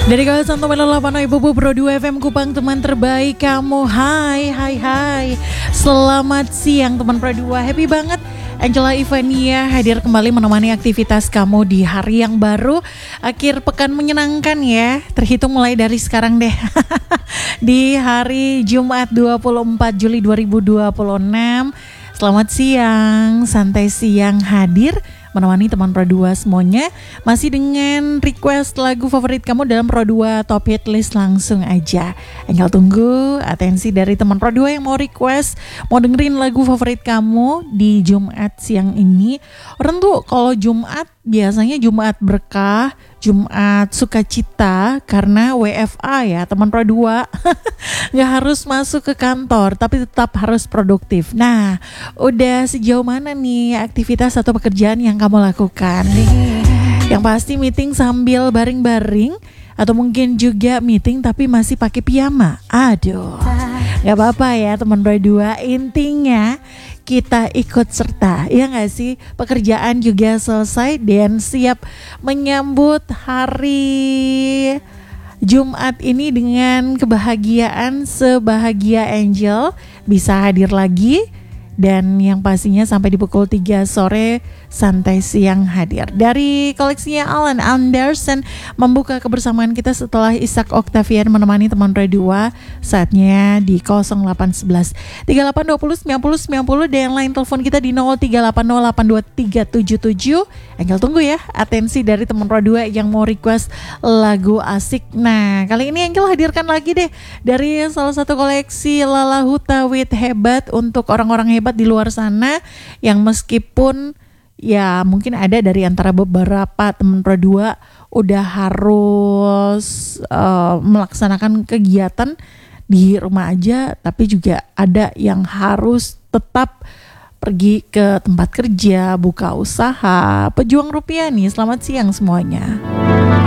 Dari kawasan Tomato 8 Ibu Pro 2 FM Kupang, teman terbaik kamu. Hai. Selamat siang teman Pro 2. Happy banget Angela Ivania hadir kembali menemani aktivitas kamu di hari yang baru. Akhir pekan menyenangkan ya. Terhitung mulai dari sekarang deh. Di hari Jumat 24 Juli 2026. Selamat siang, santai siang hadir menemani teman Pro 2 semuanya. Masih dengan request lagu favorit kamu dalam Pro 2 Top Hit List, langsung aja Angel tunggu atensi dari teman Pro 2 yang mau request, mau dengerin lagu favorit kamu di Jumat siang ini. Orang tuh kalau Jumat biasanya Jumat berkah, Jumat sukacita karena WFA ya teman Pro 2. Gak harus masuk ke kantor tapi tetap harus produktif. Nah, udah sejauh mana nih aktivitas atau pekerjaan yang kamu lakukan nih? Yang pasti meeting sambil baring-baring, atau mungkin juga meeting tapi masih pakai piyama. Aduh, gak apa-apa ya teman Pro 2. Intinya kita ikut serta, ya gak sih? Pekerjaan juga selesai dan siap menyambut hari Jumat ini dengan kebahagiaan sebahagia Angel bisa hadir lagi. Dan yang pastinya sampai di pukul 3 sore santai siang hadir. Dari koleksinya Alan Anderson membuka kebersamaan kita setelah Ishak Octavian menemani teman Radio 2. Saatnya di 0811 3820 90 90 dan line telepon kita di 0380823777. Angel tunggu ya atensi dari teman Radio 2 yang mau request lagu asik. Nah, kali ini Angel hadirkan lagi deh dari salah satu koleksi Lala Huta with Hebat untuk orang-orang hebat di luar sana yang meskipun ya mungkin ada dari antara beberapa teman Pro 2 udah harus melaksanakan kegiatan di rumah aja, tapi juga ada yang harus tetap pergi ke tempat kerja, buka usaha, pejuang rupiah nih. Selamat siang semuanya.